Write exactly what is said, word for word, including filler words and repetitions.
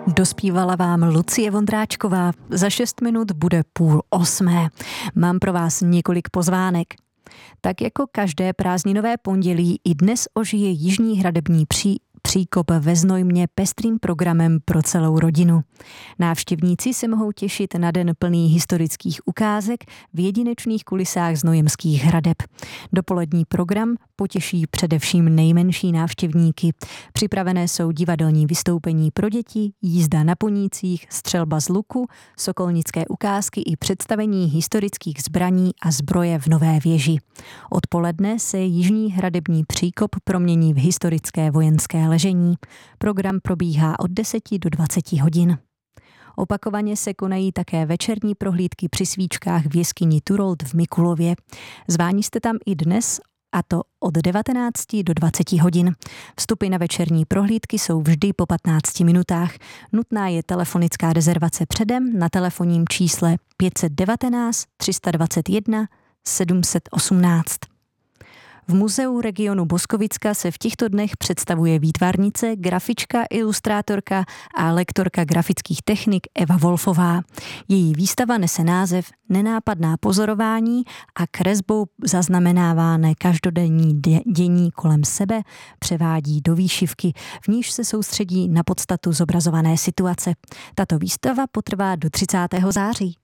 Dospívala vám Lucie Vondráčková. Za šest minut bude půl osmé. Mám pro vás několik pozvánek. Tak jako každé prázdninové pondělí i dnes ožije Jižní hradební pří, příkop ve Znojmě pestrým programem pro celou rodinu. Návštěvníci se mohou těšit na den plný historických ukázek v jedinečných kulisách znojemských hradeb. Dopolední program potěší především nejmenší návštěvníky. Připravené jsou divadelní vystoupení pro děti, jízda na ponících, střelba z luku, sokolnické ukázky i představení historických zbraní a zbroje v Nové věži. Odpoledne se Jižní hradební příkop promění v historické vojenské ležení. Program probíhá od deseti do dvaceti hodin. Opakovaně se konají také večerní prohlídky při svíčkách v jeskyni Turold v Mikulově. Zváni jste tam i dnes, a to od devatenácti do dvaceti hodin. Vstupy na večerní prohlídky jsou vždy po patnácti minutách. Nutná je telefonická rezervace předem na telefonním čísle pět set devatenáct tři sta dvacet jedna sedm set osmnáct. V muzeu regionu Boskovicka se v těchto dnech představuje výtvarnice, grafička, ilustrátorka a lektorka grafických technik Eva Wolfová. Její výstava nese název Nenápadná pozorování a kresbou zaznamenávané každodenní dění kolem sebe převádí do výšivky, v níž se soustředí na podstatu zobrazované situace. Tato výstava potrvá do třicátého září.